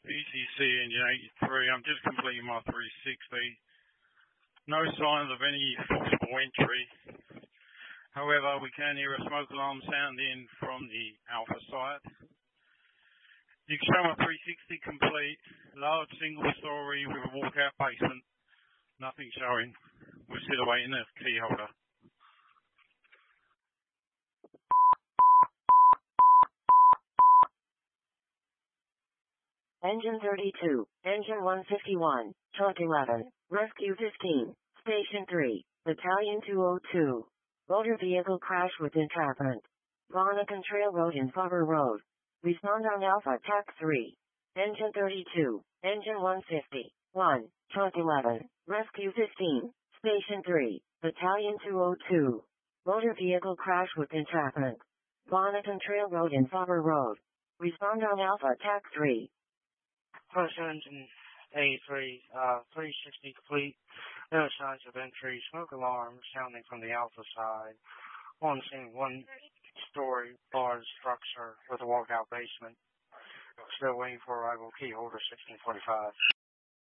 BCC Engine 83. I'm just completing my 360. No signs of any forcible entry. However, we can hear a smoke alarm sounding from the Alpha side. You can show my 360 complete. Large single story with a walkout basement. Nothing showing. We're still awaiting the key holder. Engine 32, Engine 151, Truck 11, Rescue 15, Station 3, Battalion 202. Motor vehicle crash with entrapment. Bonneton Trail Road and Faber Road. Respond on Alpha TAC 3. Engine 32, Engine 151, Truck 11, Rescue 15, Station 3, Battalion 202. Motor vehicle crash with entrapment. Bonneton Trail Road and Faber Road. Respond on Alpha TAC 3. First Engine 83, 360 complete. No signs of entry. Smoke alarm sounding from the Alpha side. On scene, one-story large structure with a walkout basement. Still waiting for arrival. Key holder 1645.